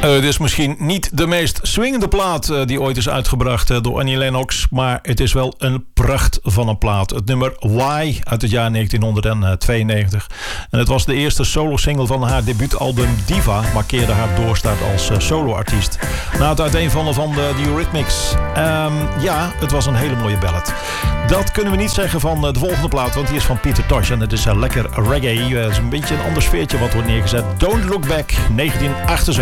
Het is misschien niet de meest swingende plaat die ooit is uitgebracht door Annie Lennox. Maar het is wel een pracht van een plaat. Het nummer Why uit het jaar 1992. En het was de eerste solo-single van haar debuutalbum Diva. Markeerde haar doorstart als soloartiest. Na het uiteenvallen van de Eurythmics. Ja, het was een hele mooie ballad. Dat kunnen we niet zeggen van de volgende plaat. Want die is van Peter Tosh. En het is lekker reggae. Het is een beetje een ander sfeertje wat wordt neergezet. Don't Look Back, 1978.